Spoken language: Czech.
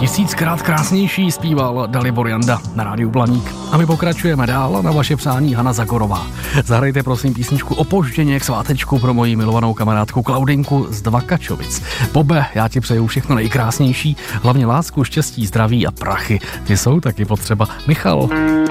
Tisíckrát krásnější zpíval Dalibor Janda na rádiu Blaník. A my pokračujeme dál na vaše přání Hana Zagorová. Zahrajte prosím písničku Opožděně k svátečku pro moji milovanou kamarádku Klaudinku z Dvakačovic. Bobe, já ti přeju všechno nejkrásnější, hlavně lásku, štěstí, zdraví a prachy. Ty jsou taky potřeba. Michal.